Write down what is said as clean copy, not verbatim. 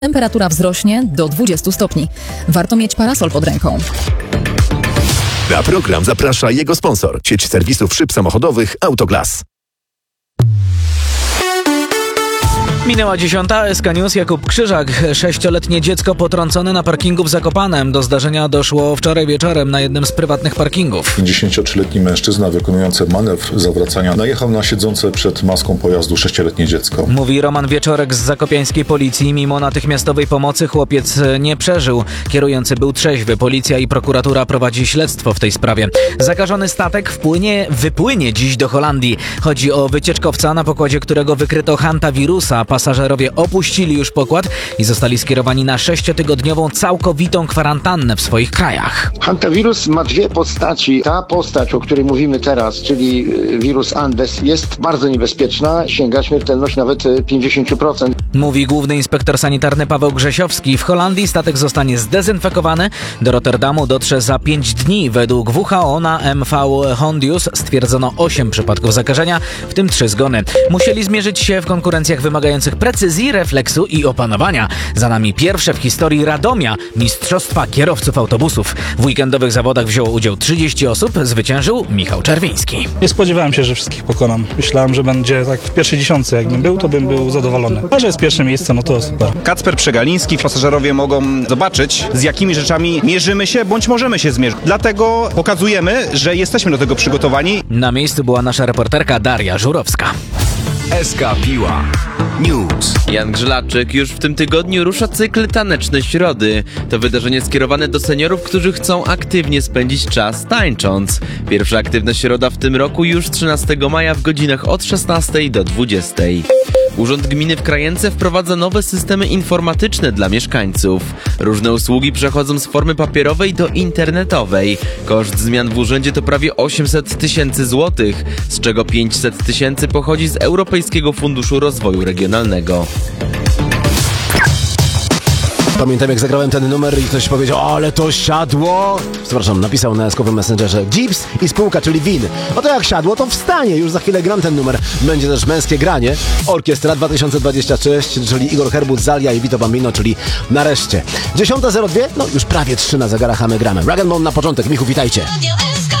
Temperatura wzrośnie do 20 stopni. Warto mieć parasol pod ręką. Na program zaprasza jego sponsor, sieć serwisów szyb samochodowych Autoglas. Minęła 10. SK News. Jakub Krzyżak. 6-letnie dziecko potrącone na parkingu w Zakopanem. Do zdarzenia doszło wczoraj wieczorem na jednym z prywatnych parkingów. 53-letni mężczyzna wykonujący manewr zawracania najechał na siedzące przed maską pojazdu 6-letnie dziecko. Mówi Roman Wieczorek z zakopiańskiej policji. Mimo natychmiastowej pomocy chłopiec nie przeżył. Kierujący był trzeźwy. Policja i prokuratura prowadzi śledztwo w tej sprawie. Zakażony statek wypłynie dziś do Holandii. Chodzi o wycieczkowca, na pokładzie którego wykryto hantawirusa. Pasażerowie opuścili już pokład i zostali skierowani na 6-tygodniową całkowitą kwarantannę w swoich krajach. Hantawirus ma dwie postaci. Ta postać, o której mówimy teraz, czyli wirus Andes, jest bardzo niebezpieczna. Sięga śmiertelność nawet 50%. Mówi główny inspektor sanitarny Paweł Grzesiowski. W Holandii statek zostanie zdezynfekowany. Do Rotterdamu dotrze za 5 dni. Według WHO na MV Hondius stwierdzono 8 przypadków zakażenia, w tym 3 zgony. Musieli zmierzyć się w konkurencjach wymagających precyzji, refleksu i opanowania. Za nami pierwsze w historii Radomia Mistrzostwa Kierowców Autobusów. W weekendowych zawodach wzięło udział 30 osób. Zwyciężył Michał Czerwiński. Nie spodziewałem się, że wszystkich pokonam. Myślałem, że będzie tak w pierwszej dziesiątce. Jakbym był, to bym był zadowolony. A że jest pierwsze miejsce, no to super. Kacper Przegaliński. Pasażerowie mogą zobaczyć, z jakimi rzeczami mierzymy się, bądź możemy się zmierzyć. Dlatego pokazujemy, że jesteśmy do tego przygotowani. Na miejscu była nasza reporterka Daria Żurowska. SK Piła News. Jan Grzelaczyk. Już w tym tygodniu rusza cykl Taneczne Środy. To wydarzenie skierowane do seniorów, którzy chcą aktywnie spędzić czas tańcząc. Pierwsza aktywna środa w tym roku już 13 maja w godzinach od 16 do 20. Urząd Gminy w Krajence wprowadza nowe systemy informatyczne dla mieszkańców. Różne usługi przechodzą z formy papierowej do internetowej. Koszt zmian w urzędzie to prawie 800 tysięcy złotych, z czego 500 tysięcy pochodzi z Europejskiego Funduszu Rozwoju Regionalnego. Pamiętam, jak zagrałem ten numer i ktoś powiedział, ale to siadło. Przepraszam, napisał na eskowym messengerze Gips i spółka, czyli WIN. Oto jak siadło, to wstanie. Już za chwilę gram ten numer. Będzie też męskie granie. Orkiestra 2026, czyli Igor Herbut, Zalia i Vito Bambino, czyli nareszcie. 10:02, no już prawie 3 na zegarach, a my gramy. Rag & Bone na początek. Michu, witajcie.